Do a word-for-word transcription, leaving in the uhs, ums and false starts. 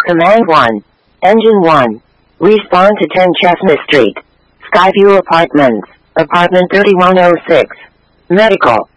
Command one. Engine one. Respond to ten Chestnut Street. Skyview Apartments. Apartment thirty-one oh six. Medical.